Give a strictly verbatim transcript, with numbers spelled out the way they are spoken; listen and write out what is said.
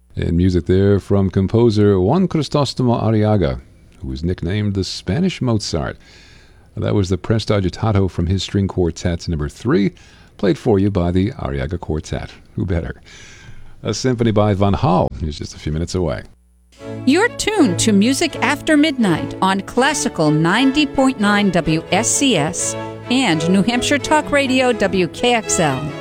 And music there from composer Juan Crisostomo Arriaga, who was nicknamed the Spanish Mozart. That was the Presto Agitato from his string quartet number three, played for you by the Arriaga Quartet. Who better? A symphony by Van Hal is just a few minutes away. You're tuned to Music After Midnight on Classical ninety point nine W S C S and New Hampshire Talk Radio W K X L.